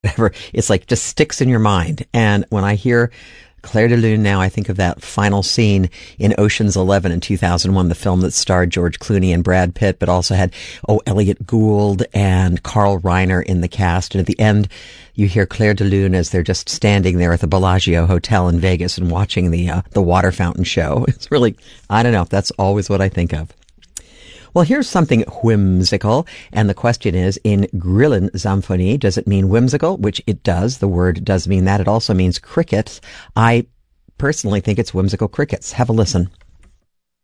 whatever. It's like just sticks in your mind. And when I hear Clair de Lune now, I think of that final scene in Ocean's 11 in 2001, the film that starred George Clooney and Brad Pitt, but also had, Elliot Gould and Carl Reiner in the cast. And at the end, you hear Clair de Lune as they're just standing there at the Bellagio Hotel in Vegas and watching the water fountain show. It's really, I don't know, that's always what I think of. Well, here's something whimsical, and the question is, in Grillen Symphonie, does it mean whimsical? Which it does. The word does mean that. It also means crickets. I personally think it's whimsical crickets. Have a listen.